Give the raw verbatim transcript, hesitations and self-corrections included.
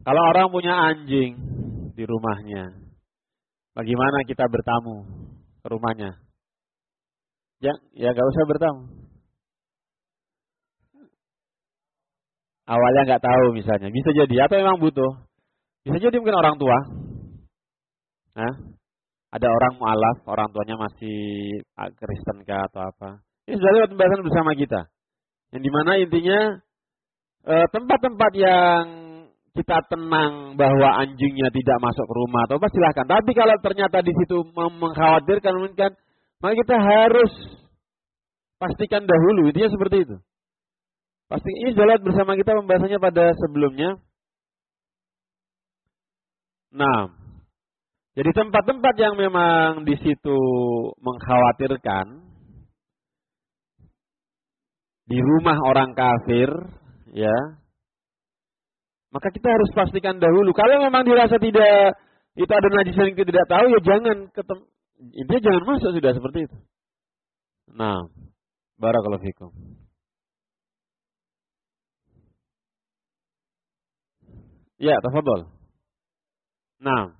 Kalau orang punya anjing di rumahnya, bagaimana kita bertamu ke rumahnya? Ya, ya gak usah bertamu. Awalnya nggak tahu misalnya, bisa jadi apa memang butuh? Bisa jadi mungkin orang tua. Nah, ada orang mualaf, orang tuanya masih Kristen kah atau apa? Ini sudah lewat pembahasan bersama kita. Yang dimana intinya tempat-tempat yang kita tenang bahwa anjingnya tidak masuk ke rumah atau apa silahkan. Tapi kalau ternyata di situ mengkhawatirkan mungkin, maka kita harus pastikan dahulu. Intinya seperti itu. Pasti ini sudah lihat bersama kita pembahasannya pada sebelumnya. Nah, jadi tempat-tempat yang memang di situ mengkhawatirkan, di rumah orang kafir, ya, maka kita harus pastikan dahulu. Kalau memang dirasa tidak, itu ada najis yang kita tidak tahu, ya jangan ketem, intinya jangan masuk sudah seperti itu. Nah, barakallahu fikum. Ya, tafadhol. Nah.